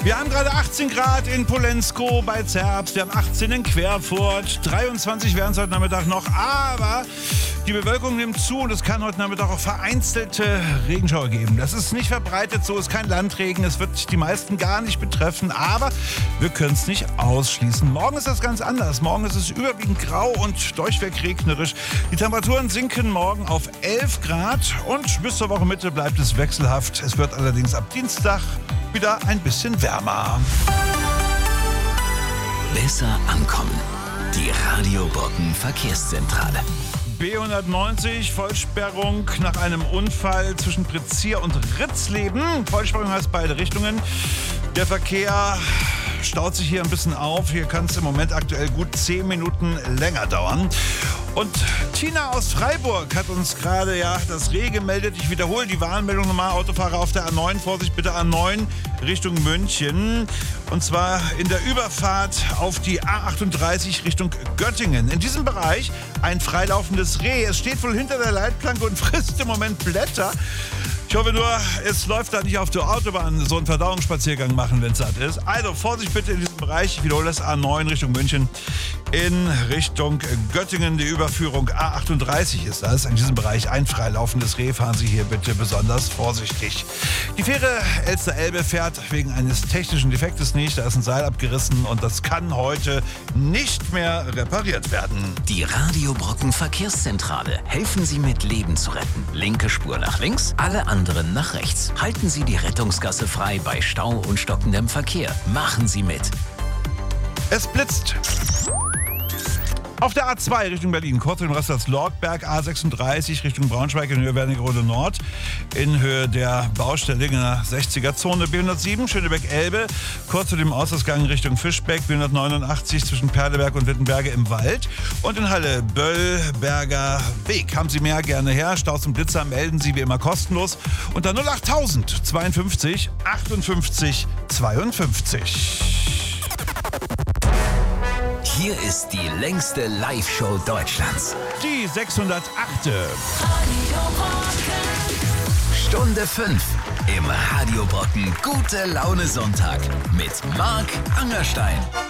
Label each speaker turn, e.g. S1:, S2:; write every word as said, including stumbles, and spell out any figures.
S1: Wir haben gerade achtzehn Grad in Polensko bei Zerbst, wir haben achtzehn in Querfurt, dreiundzwanzig werden es heute Nachmittag noch, aber die Bewölkung nimmt zu und es kann heute Nachmittag auch vereinzelte Regenschauer geben. Das ist nicht verbreitet, so ist kein Landregen, es wird die meisten gar nicht betreffen, aber wir können es nicht ausschließen. Morgen ist das ganz anders, morgen ist es überwiegend grau und durchweg regnerisch. Die Temperaturen sinken morgen auf elf Grad und bis zur Wochenmitte bleibt es wechselhaft. Es wird allerdings ab Dienstag wieder ein bisschen wärmer.
S2: Besser ankommen. Die Radio Brocken Verkehrszentrale.
S1: B hundertneunzig, Vollsperrung nach einem Unfall zwischen Prizier und Ritzleben. Vollsperrung heißt beide Richtungen. Der Verkehr staut sich hier ein bisschen auf. Hier kann es im Moment aktuell gut zehn Minuten länger dauern. Und Tina aus Freiburg hat uns gerade ja das Reh gemeldet. Ich wiederhole die Warnmeldung nochmal. Autofahrer auf der A neun, Vorsicht bitte A neun Richtung München. Und zwar in der Überfahrt auf die A achtunddreißig Richtung Göttingen. In diesem Bereich ein freilaufendes Reh. Es steht wohl hinter der Leitplanke und frisst im Moment Blätter. Ich hoffe nur, es läuft da nicht auf der Autobahn so einen Verdauungsspaziergang machen, wenn es satt ist. Also Vorsicht bitte in diesem Bereich. Ich wiederhole das A neun Richtung München. In Richtung Göttingen die Überführung A achtunddreißig ist das. In diesem Bereich ein freilaufendes Reh. Fahren Sie hier bitte besonders vorsichtig. Die Fähre Elster-Elbe fährt wegen eines technischen Defektes nicht. Da ist ein Seil abgerissen und das kann heute nicht mehr repariert werden.
S2: Die Radio Brocken Verkehrszentrale. Helfen Sie mit, Leben zu retten. Linke Spur nach links, alle anderen nach rechts. Halten Sie die Rettungsgasse frei bei Stau und stockendem Verkehr. Machen Sie mit.
S1: Es blitzt. Auf der A zwei Richtung Berlin, kurz vor dem Rastplatz Lortberg, A sechsunddreißig Richtung Braunschweig in Höhe Wernigerode Nord, in Höhe der Baustelle in der sechziger-Zone. B hundertsieben Schönebeck-Elbe, kurz vor dem Ausgangsgang Richtung Fischbeck, B hundertneunundachtzig zwischen Perleberg und Wittenberge im Wald. Und in Halle Böllberger Weg. Haben Sie mehr, gerne her. Staus und Blitzer melden Sie wie immer kostenlos unter null achttausend zweiundfünfzig achtundfünfzig zweiundfünfzig.
S2: Hier ist die längste Live-Show Deutschlands.
S1: Die sechshundertachte.
S2: Stunde fünf im Radio Brocken Gute Laune Sonntag mit Marc Angerstein.